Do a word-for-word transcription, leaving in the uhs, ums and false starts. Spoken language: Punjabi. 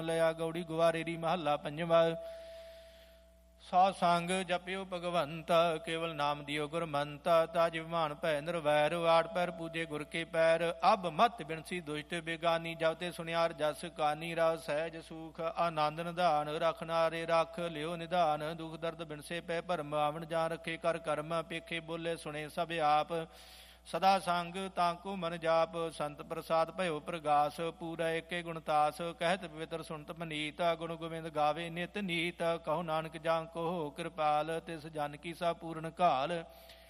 ਲਿਆ। ਗੌੜੀ ਗੁਵਾਰੇਰੀ ਮਹੱਲਾ ਪੰਜਵਾ। ਸਾਧ ਸੰਗ ਜਪਿਓ ਭਗਵੰਤ, ਕੇਵਲ ਨਾਮ ਦਿਓ ਗੁਰਮੰਤ। ਤਾਜ ਵਿਮਾਨ ਭੈ ਨਿਰਵੈਰ, ਆੜ ਪੈਰ ਪੂਜੇ ਗੁਰ ਕੇ ਪੈਰ। ਅਬ ਮਤ ਬਿਨਸੀ ਦੁਸ਼ਟ ਬੇਗਾਨੀ, ਜਬ ਤੇ ਸੁਣਿਆਰ ਜਸ ਕਾਨੀ। ਰਾਵ ਸਹਿਜ ਸੂਖ ਆਨੰਦ ਨਿਧਾਨ, ਰਖ ਨਾਰੇ ਰਖ ਲਿਓ ਨਿਧਾਨ। ਦੁਖ ਦਰਦ ਬਿਨਸੇ ਪੈ ਭਰਮ, ਆਵਣ ਜਾਨ ਰਖੇ ਕਰ ਕਰਮ। ਪੇਖੇ ਬੋਲੇ ਸੁਣੇ ਸਭ ਆਪ, ਸਦਾ ਸੰਗ ਤਾਂਕੋ ਮਨ ਜਾਪ। ਸੰਤ ਪ੍ਰਸਾਦ ਭਇਓ ਪ੍ਰਗਾਸ, ਪੂਰਾ ਏਕੇ ਗੁਣਤਾਸ। ਕਹਿਤ ਪਵਿੱਤਰ ਸੁਣਤ ਪਨੀਤ, ਗੁਣ ਗੋਬਿੰਦ ਗਾਵੇ ਨਿਤ ਨੀਤ। ਕਹੋ ਨਾਨਕ ਜਾਂ ਕੋ ਕਿਰਪਾਲ, ਤਿਸ ਜਨ ਕੀ ਸਾ ਪੂਰਨ ਘਾਲ।